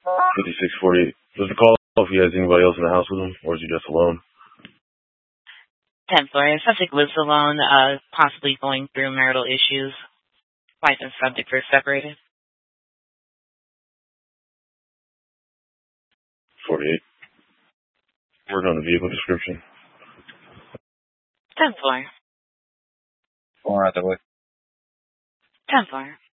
5648. Does the call if he has anybody else in the house with him, or is he just alone? 10th floor. Subject lives alone, possibly going through marital issues. Wife and subject are separated. 48. Working on the vehicle description. 10th floor. 4 out the way. 10th floor.